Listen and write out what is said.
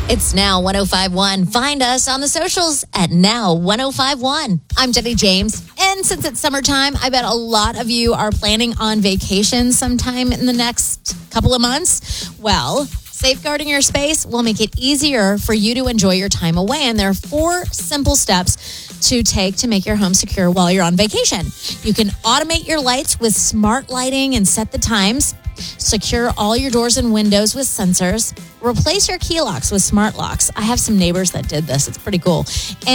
It's Now 1051. Find us on the socials at Now 1051. I'm Jenny James. And since it's summertime, I bet a lot of you are planning on vacation sometime in the next couple of months. Well, safeguarding your space will make it easier for you to enjoy your time away. And there are 4 simple steps to take to make your home secure while you're on vacation. You can automate your lights with smart lighting and set the times. Secure all your doors and windows with sensors. Replace your key locks with smart locks. I have some neighbors that did this. It's pretty cool. And